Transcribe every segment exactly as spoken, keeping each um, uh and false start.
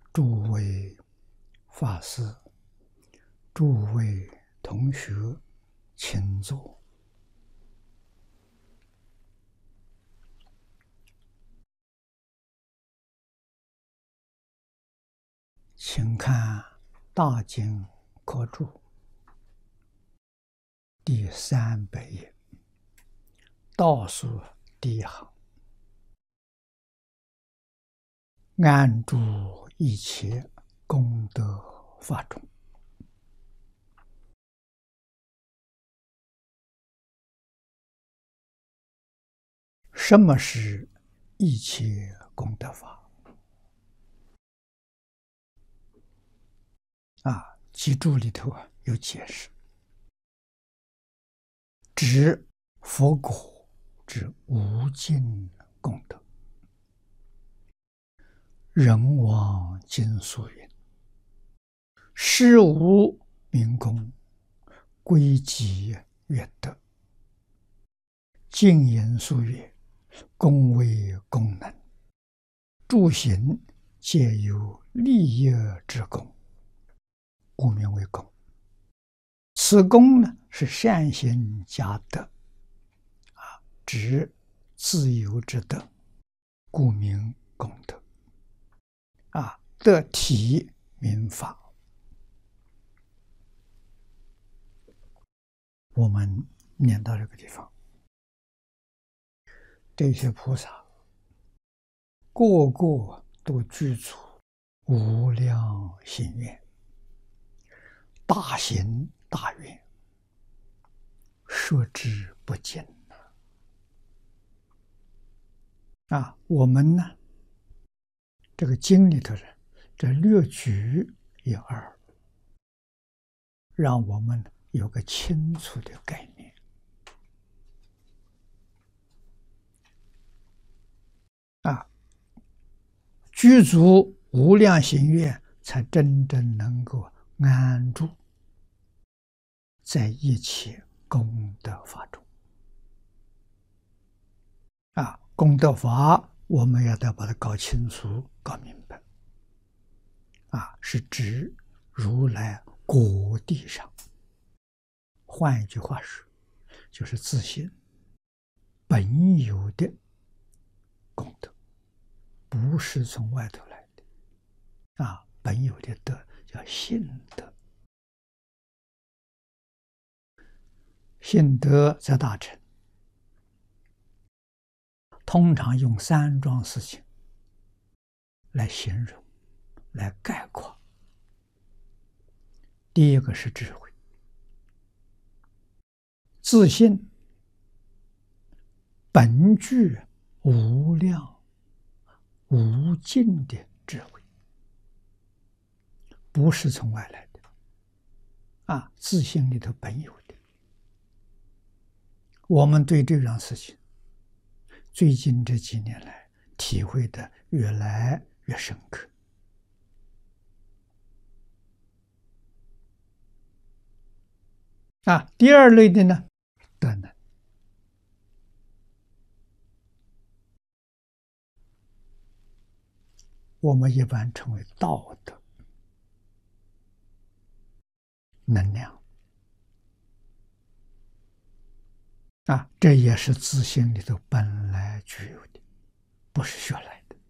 诸位法师、诸位同学，请坐。请看《大经科注》第三百页，倒数第一行，安住一切功德法中。什么是一切功德法？啊，记注里头啊有解释，指佛果之无尽功德。人王经所云：事无明功，归集愿德。经言所曰：功为功能，诸行皆有利益之功，故名为功。此功呢是善行加德，啊，指自由之德，故名功德。啊，得体名法。我们念到这个地方，这些菩萨个个都具足无量心愿，大行大愿，说之不尽。啊，我们呢，这个经里头的这略举一二，让我们有个清楚的概念。啊，具足无量心愿，才真正能够安住在一切功德法中。啊，功德法我们要得把它搞清楚、搞明白。啊，是指如来果地上，换一句话说，就是自信本有的功德，不是从外头来的。啊，本有的德叫信德。信德在大乘通常用三桩事情来形容，来概括。第一个是智慧，自信本具无量无尽的智慧，不是从外来的。啊，自信里头本有的。我们对这样事情最近这几年来体会的越来越深刻。啊，第二类的呢，德能。我们一般称为道德能量。啊，这也是自性里头本来具有的，不是学来的。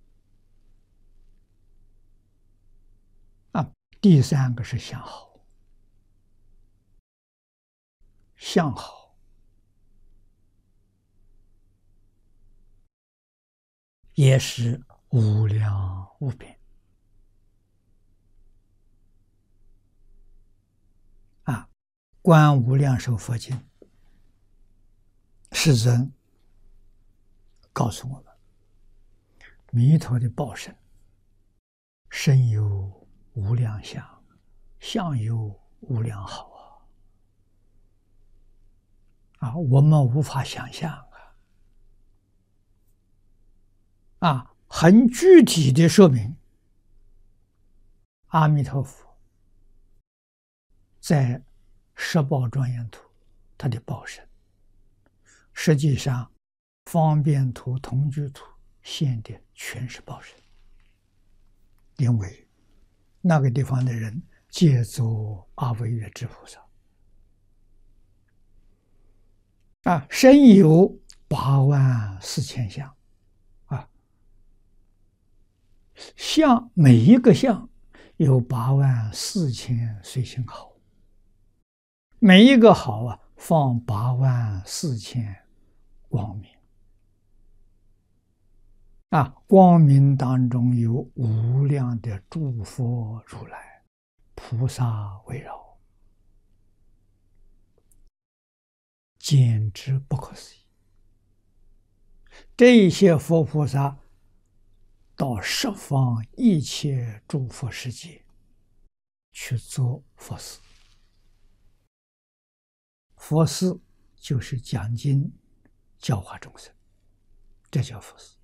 啊，第三个是相好，相好也是无量无边。啊，观无量寿佛经世尊告诉我们，弥陀的报身身有无量相，相有无量好啊！啊，我们无法想象啊！啊，很具体的说明，阿弥陀佛在十宝庄严图他的报身，实际上方便图、同居图现的全是报身。 因为那个地方的人皆作阿惟越之菩萨啊，身有八万四千相啊，相每一个相有八万四千随行好，每一个好啊，放八万四千光明啊，光明当中有无量的诸佛如来、菩萨围绕，简直不可思议。这些佛菩萨到十方一切诸佛世界去做佛事，佛事就是讲经、教化众生，这叫佛事。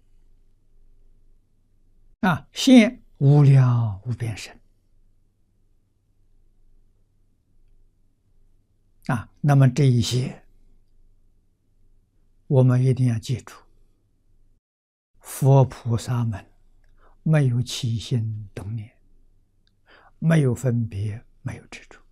啊，现无量无边身啊，那么这一些我们一定要记住，佛菩萨们没有起心动念，没有分别，没有执着。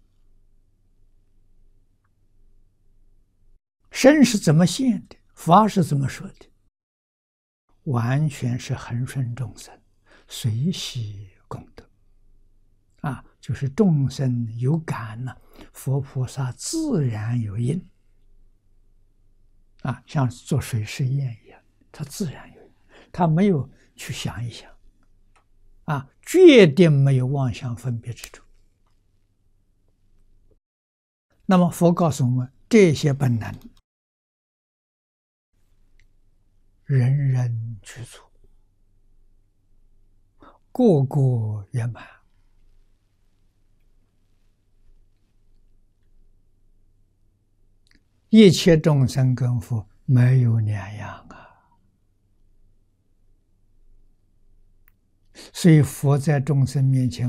身是怎么现的，法是怎么说的，完全是恒顺众生，随喜功德啊，就是众生有感呢，佛菩萨自然有应啊，像做水试验一样，它自然有应，它没有去想一想啊，决定没有妄想分别之处。那么佛告诉我们，这些本能人人具足，个个圆满。一切众生跟佛没有两样啊，所以佛在众生面前